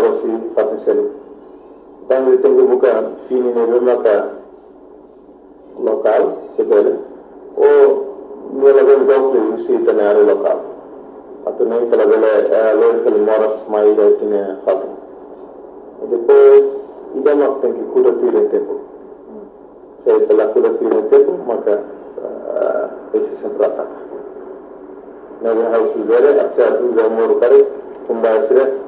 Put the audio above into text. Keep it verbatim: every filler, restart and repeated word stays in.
aussi fàtte selu tangi tengu buka fini ne bemaka local sebele o nela ben donc usi tenare local atau nem kala bele lor fel moras mai da tine fatu e depois idama tem que cuidar do tempo se pela cuidar do tempo maka esse sempre ataca na house vere acha tu zamor kare kumba sire